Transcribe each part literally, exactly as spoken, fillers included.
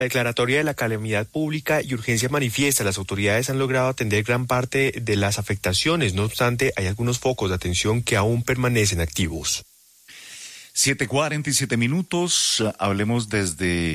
La declaratoria de la calamidad pública y urgencia manifiesta. Las autoridades han logrado atender gran parte de las afectaciones. No obstante, hay algunos focos de atención que aún permanecen activos. siete cuarenta y siete minutos. Hablemos desde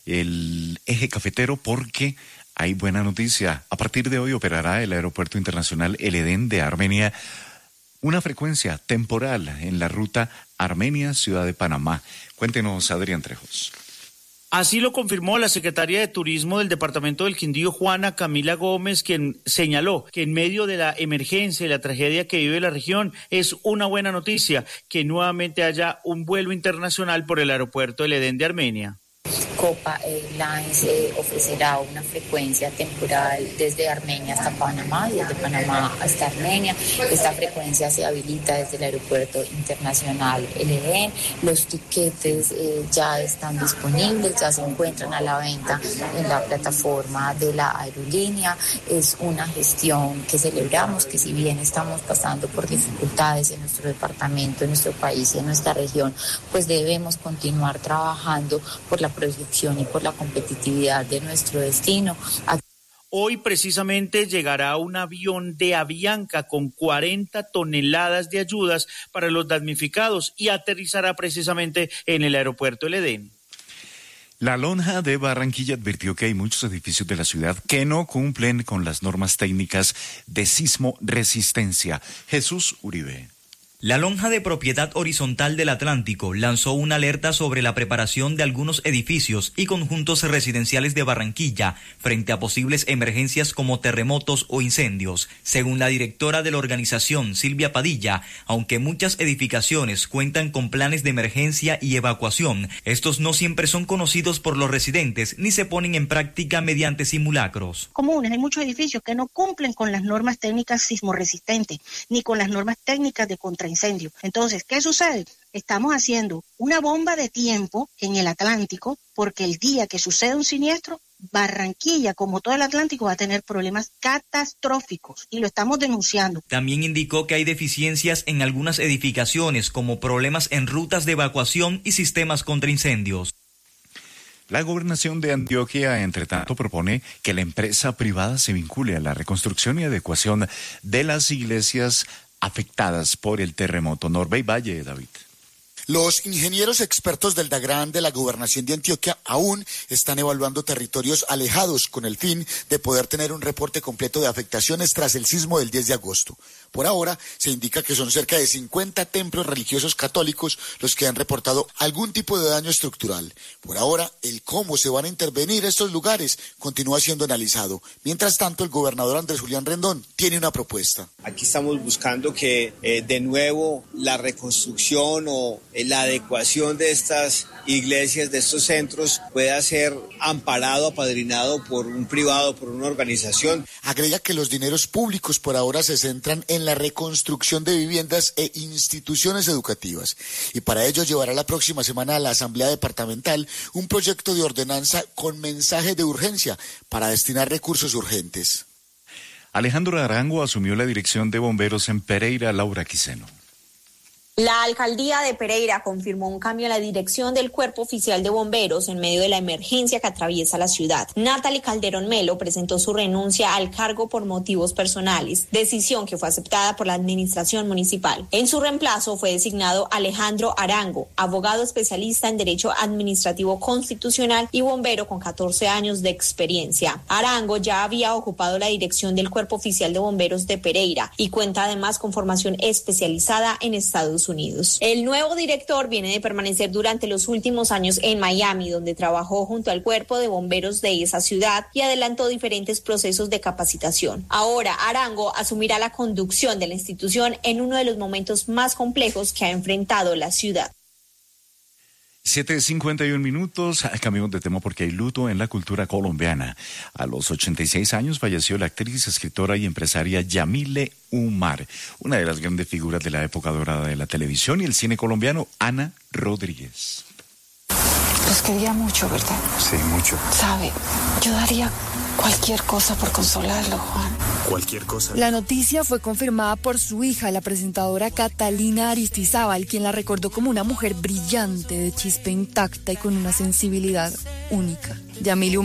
el eje cafetero porque hay buena noticia. A partir de hoy operará el Aeropuerto Internacional El Edén de Armenia una frecuencia temporal en la ruta Armenia-Ciudad de Panamá. Cuéntenos, Adrián Trejos. Así lo confirmó la secretaria de Turismo del Departamento del Quindío, Juana Camila Gómez, quien señaló que en medio de la emergencia y la tragedia que vive la región es una buena noticia que nuevamente haya un vuelo internacional por el aeropuerto El Edén de Armenia. Copa Airlines eh, ofrecerá una frecuencia temporal desde Armenia hasta Panamá y desde Panamá hasta Armenia. Esta frecuencia se habilita desde el Aeropuerto Internacional El Edén. Los tiquetes eh, ya están disponibles, ya se encuentran a la venta en la plataforma de la aerolínea. Es una gestión que celebramos, que si bien estamos pasando por dificultades en nuestro departamento, en nuestro país y en nuestra región, pues debemos continuar trabajando por la producción y por la competitividad de nuestro destino. Hoy precisamente llegará un avión de Avianca con cuarenta toneladas de ayudas para los damnificados y aterrizará precisamente en el aeropuerto El Edén. La Lonja de Barranquilla advirtió que hay muchos edificios de la ciudad que no cumplen con las normas técnicas de sismo resistencia. Jesús Uribe. La Lonja de Propiedad Horizontal del Atlántico lanzó una alerta sobre la preparación de algunos edificios y conjuntos residenciales de Barranquilla frente a posibles emergencias como terremotos o incendios. Según la directora de la organización, Silvia Padilla, aunque muchas edificaciones cuentan con planes de emergencia y evacuación, estos no siempre son conocidos por los residentes ni se ponen en práctica mediante simulacros. Comunes, hay muchos edificios que no cumplen con las normas técnicas sismorresistentes ni con las normas técnicas de contra incendio. Entonces, ¿qué sucede? Estamos haciendo una bomba de tiempo en el Atlántico porque el día que suceda un siniestro, Barranquilla, como todo el Atlántico, va a tener problemas catastróficos y lo estamos denunciando. También indicó que hay deficiencias en algunas edificaciones como problemas en rutas de evacuación y sistemas contra incendios. La gobernación de Antioquia, entre tanto, propone que la empresa privada se vincule a la reconstrucción y adecuación de las iglesias afectadas por el terremoto. Norbey Valle, David. Los ingenieros expertos del DAGRAN de la Gobernación de Antioquia aún están evaluando territorios alejados con el fin de poder tener un reporte completo de afectaciones tras el sismo del diez de agosto. Por ahora, se indica que son cerca de cincuenta templos religiosos católicos los que han reportado algún tipo de daño estructural. Por ahora, el cómo se van a intervenir estos lugares continúa siendo analizado. Mientras tanto, el gobernador Andrés Julián Rendón tiene una propuesta. Aquí estamos buscando que eh, de nuevo la reconstrucción o la adecuación de estas iglesias, de estos centros, pueda ser amparado, apadrinado por un privado, por una organización. Agrega que los dineros públicos por ahora se centran en la reconstrucción de viviendas e instituciones educativas. Y para ello llevará la próxima semana a la Asamblea Departamental un proyecto de ordenanza con mensaje de urgencia para destinar recursos urgentes. Alejandro Arango asumió la dirección de bomberos en Pereira. Laura Quiseno. La alcaldía de Pereira confirmó un cambio en la dirección del Cuerpo Oficial de Bomberos en medio de la emergencia que atraviesa la ciudad. Natalie Calderón Melo presentó su renuncia al cargo por motivos personales, decisión que fue aceptada por la administración municipal. En su reemplazo fue designado Alejandro Arango, abogado especialista en Derecho Administrativo Constitucional y bombero con catorce años de experiencia. Arango ya había ocupado la dirección del Cuerpo Oficial de Bomberos de Pereira y cuenta además con formación especializada en Estados Unidos. El nuevo director viene de permanecer durante los últimos años en Miami, donde trabajó junto al cuerpo de bomberos de esa ciudad y adelantó diferentes procesos de capacitación. Ahora Arango asumirá la conducción de la institución en uno de los momentos más complejos que ha enfrentado la ciudad. siete cincuenta y uno minutos, cambiamos de tema porque hay luto en la cultura colombiana. A los ochenta y seis años falleció la actriz, escritora y empresaria Yamile Umar, una de las grandes figuras de la época dorada de la televisión y el cine colombiano, Ana Rodríguez. Los quería mucho, ¿verdad? Sí, mucho. Sabe, yo daría cualquier cosa por consolarlo, Juan. Cualquier cosa. La noticia fue confirmada por su hija, la presentadora Catalina Aristizábal, quien la recordó como una mujer brillante, de chispa intacta y con una sensibilidad única. Yamile